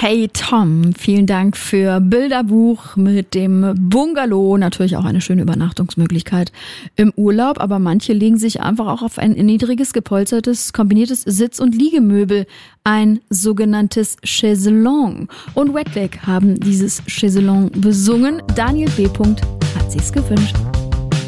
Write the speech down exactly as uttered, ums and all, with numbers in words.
Hey Tom, vielen Dank für Bilderbuch mit dem Bungalow. Natürlich auch eine schöne Übernachtungsmöglichkeit im Urlaub, aber manche legen sich einfach auch auf ein niedriges, gepolstertes, kombiniertes Sitz- und Liegemöbel, ein sogenanntes Chaiselong. Und Wetleg haben dieses Chaiselong besungen. Daniel B. hat sich's gewünscht.